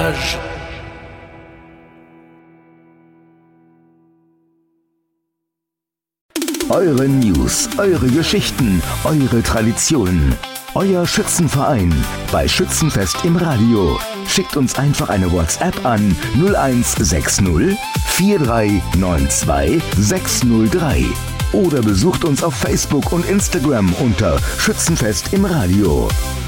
Garage. Eure News, eure Geschichten, eure Traditionen. Euer Schützenverein bei Schützenfest im Radio. Schickt uns einfach eine WhatsApp an 0160 4392 603 oder besucht uns auf Facebook und Instagram unter Schützenfest im Radio.